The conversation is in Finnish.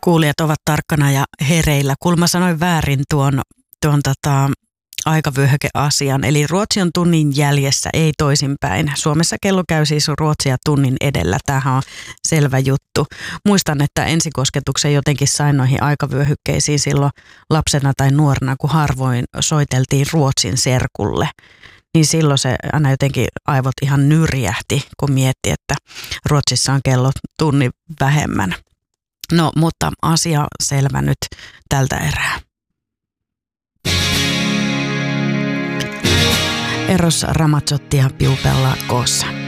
Kuulijat ovat tarkkana ja hereillä. Kulma sanoin väärin tuon aikavyöhykeasian. Eli Ruotsi on tunnin jäljessä, ei toisinpäin. Suomessa kello käy siis Ruotsia tunnin edellä. Tämähän on selvä juttu. Muistan, että ensikosketuksen jotenkin sain noihin aikavyöhykkeisiin silloin lapsena tai nuorena, kun harvoin soiteltiin Ruotsin serkulle. Niin silloin se aina jotenkin aivot ihan nyrjähti, kun mietti, että Ruotsissa on kello tunnin vähemmän. No, mutta asia selvä nyt tältä erää. Eros Ramazzottia piupella koossa.